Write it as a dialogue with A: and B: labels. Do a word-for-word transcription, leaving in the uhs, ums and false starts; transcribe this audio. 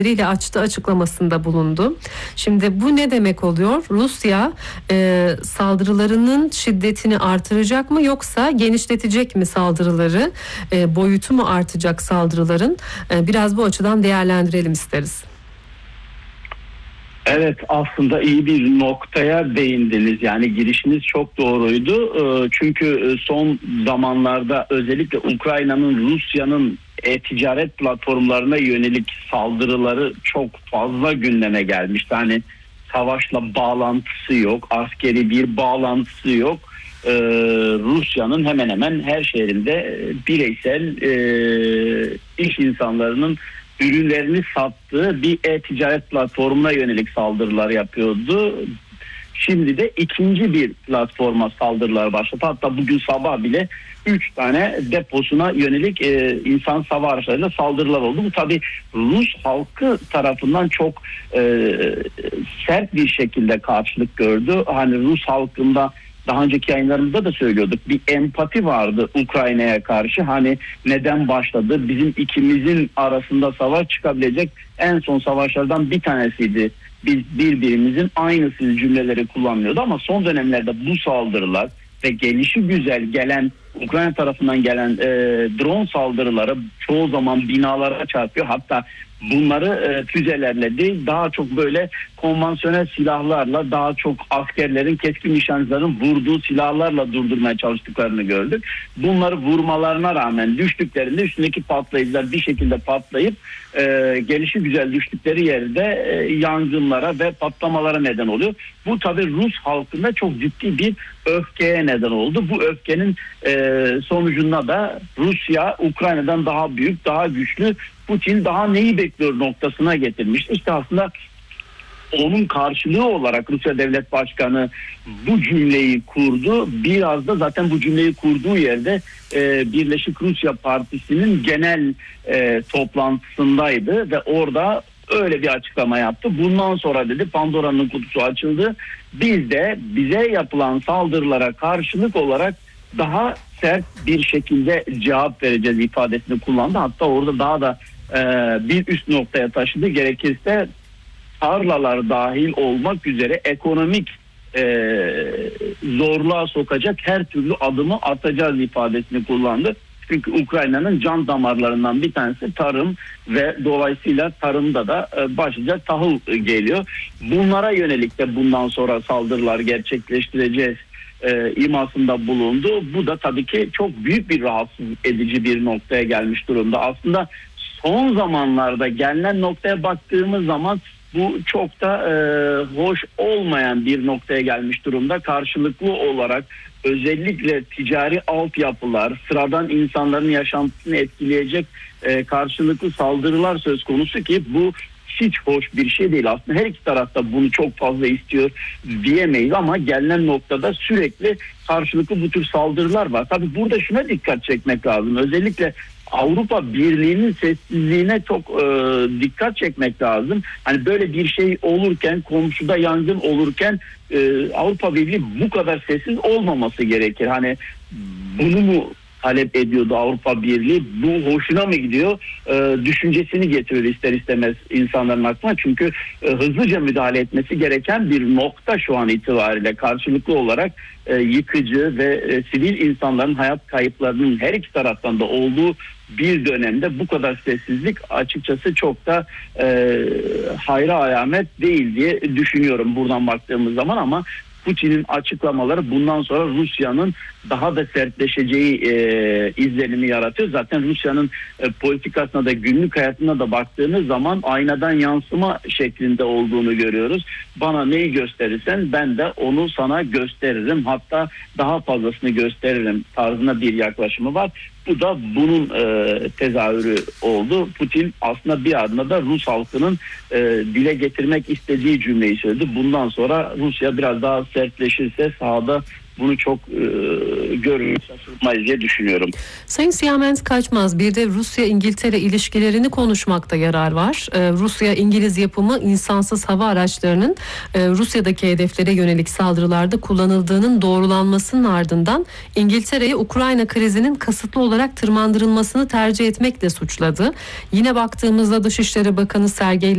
A: ile açtı açıklamasında bulundu. Şimdi bu ne demek oluyor? Rusya e, saldırılarının şiddetini artıracak mı yoksa genişletecek mi saldırıları? E, boyutu mu artacak saldırıların? E, biraz bu açıdan değerlendirelim isteriz.
B: Evet, aslında iyi bir noktaya değindiniz. Yani girişiniz çok doğruydu. Çünkü son zamanlarda özellikle Ukrayna'nın Rusya'nın e-ticaret platformlarına yönelik saldırıları çok fazla gündeme gelmişti. Hani savaşla bağlantısı yok, askeri bir bağlantısı yok. Ee, Rusya'nın hemen hemen her şehrinde bireysel e, iş insanlarının ürünlerini sattığı bir e-ticaret platformuna yönelik saldırılar yapıyordu. Şimdi de ikinci bir platforma saldırılar başladı. Hatta bugün sabah bile üç tane deposuna yönelik e, insan hava araçlarıyla saldırılar oldu. Bu tabii Rus halkı tarafından çok e, sert bir şekilde karşılık gördü. Hani Rus halkında daha önceki yayınlarımızda da söylüyorduk. Bir empati vardı Ukrayna'ya karşı. Hani neden başladı? Bizim ikimizin arasında savaş çıkabilecek en son savaşlardan bir tanesiydi. Biz birbirimizin aynısı cümleleri kullanmıyordu ama son dönemlerde bu saldırılar ve gelişi güzel gelen Ukrayna tarafından gelen e, drone saldırıları çoğu zaman binalara çarpıyor. Hatta bunları e, füzelerle değil daha çok böyle konvansiyonel silahlarla, daha çok askerlerin, keskin nişancıların vurduğu silahlarla durdurmaya çalıştıklarını gördük. Bunları vurmalarına rağmen düştüklerinde üstündeki patlayıcılar bir şekilde patlayıp e, gelişi güzel düştükleri yerde e, yangınlara ve patlamalara neden oluyor. Bu tabii Rus halkında çok ciddi bir öfkeye neden oldu. Bu öfkenin e, sonucunda da Rusya Ukrayna'dan daha büyük, daha güçlü, Putin daha neyi bekliyor noktasına getirmiş. İşte aslında onun karşılığı olarak Rusya Devlet Başkanı bu cümleyi kurdu. Biraz da zaten bu cümleyi kurduğu yerde e, Birleşik Rusya Partisi'nin genel e, toplantısındaydı ve orada öyle bir açıklama yaptı. Bundan sonra dedi Pandora'nın kutusu açıldı. Biz de bize yapılan saldırılara karşılık olarak daha sert bir şekilde cevap vereceğiz ifadesini kullandı. Hatta orada daha da e, bir üst noktaya taşıdı. Gerekirse tarlalar dahil olmak üzere ekonomik e, zorluğa sokacak her türlü adımı atacağız ifadesini kullandı. Çünkü Ukrayna'nın can damarlarından bir tanesi tarım ve dolayısıyla tarımda da e, başlıca tahıl geliyor. Bunlara yönelik de bundan sonra saldırılar gerçekleştireceğiz e, imasında bulundu. Bu da tabii ki çok büyük bir rahatsız edici bir noktaya gelmiş durumda. Aslında son zamanlarda gelinen noktaya baktığımız zaman bu çok da e, hoş olmayan bir noktaya gelmiş durumda. Karşılıklı olarak özellikle ticari altyapılar, sıradan insanların yaşantısını etkileyecek e, karşılıklı saldırılar söz konusu ki bu hiç hoş bir şey değil. Aslında her iki tarafta bunu çok fazla istiyor diyemeyiz ama gelinen noktada sürekli karşılıklı bu tür saldırılar var. Tabii burada şuna dikkat çekmek lazım. Özellikle Avrupa Birliği'nin sessizliğine çok e, dikkat çekmek lazım. Hani böyle bir şey olurken, komşuda yangın olurken e, Avrupa Birliği bu kadar sessiz olmaması gerekir. Hani bunu mu talep ediyordu Avrupa Birliği? Bu hoşuna mı gidiyor? E, düşüncesini getiriyor ister istemez insanların aklına. Çünkü e, hızlıca müdahale etmesi gereken bir nokta şu an itibariyle karşılıklı olarak e, yıkıcı ve e, sivil insanların hayat kayıplarının her iki taraftan da olduğu bir dönemde bu kadar sessizlik açıkçası çok da e, hayra alamet değil diye düşünüyorum buradan baktığımız zaman ama Putin'in açıklamaları bundan sonra Rusya'nın daha da sertleşeceği e, izlenimi yaratıyor. Zaten Rusya'nın e, politikasına da günlük hayatına da baktığınız zaman aynadan yansıma şeklinde olduğunu görüyoruz. Bana neyi gösterirsen ben de onu sana gösteririm. Hatta daha fazlasını gösteririm tarzına bir yaklaşımı var. Bu da bunun e, tezahürü oldu. Putin aslında bir anda da Rus halkının e, dile getirmek istediği cümleyi söyledi. Bundan sonra Rusya biraz daha sertleşirse sahada bunu çok e, görür, şaşırmayız diye düşünüyorum.
A: Sayın Siyamet Kaçmaz, bir de Rusya-İngiltere ilişkilerini konuşmakta yarar var. Ee, Rusya-İngiliz yapımı insansız hava araçlarının e, Rusya'daki hedeflere yönelik saldırılarda kullanıldığının doğrulanmasının ardından İngiltere'yi Ukrayna krizinin kasıtlı olarak tırmandırılmasını tercih etmekle suçladı. Yine baktığımızda Dışişleri Bakanı Sergey